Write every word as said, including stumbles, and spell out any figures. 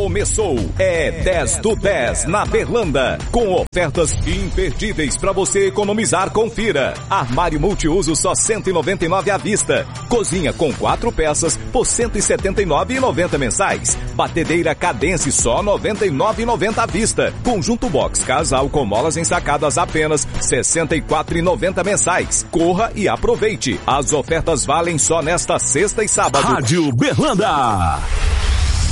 Começou. É dez do dez na Berlanda. Com ofertas imperdíveis para você economizar. Confira. Armário multiuso só cento e noventa e nove à vista. Cozinha com quatro peças por cento e setenta e nove reais e noventa centavos mensais. Batedeira Cadence só noventa e nove reais e noventa centavos à vista. Conjunto box casal com molas ensacadas apenas sessenta e quatro reais e noventa centavos mensais. Corra e aproveite. As ofertas valem só nesta sexta e sábado. Rádio Berlanda.